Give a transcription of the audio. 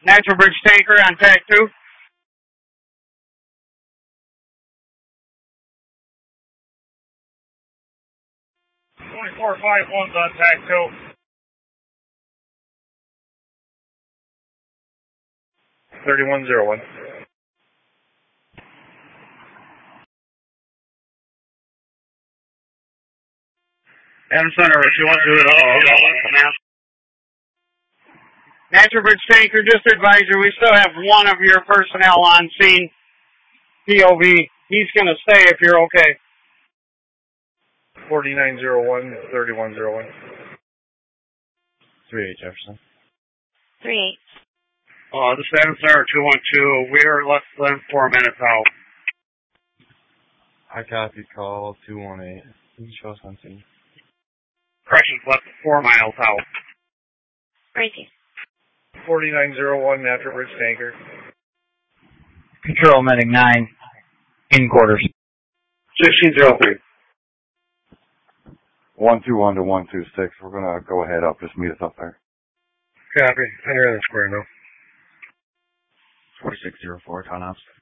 Natural Bridge Tanker on TAC 2. .451's on TAC 2. 3101. Adam Center, if you want to do it all. Natural Bridge Tanker, just advisory, we still have one of your personnel on scene. POV. He's going to stay if you're okay. 4901, 3101. 38 Jefferson. 38. This is Adam Center 212. We are less than 4 minutes out. I copy call 218. Can you show us on scene? Corrections less than 4 miles out. Right here. 4901, Natural Bridge Tanker. Control Medic 9, in quarters. 1603. 121 to 126. We're going to go ahead up. Just meet us up there. Copy. I hear the square now. 4604, Ton Ops.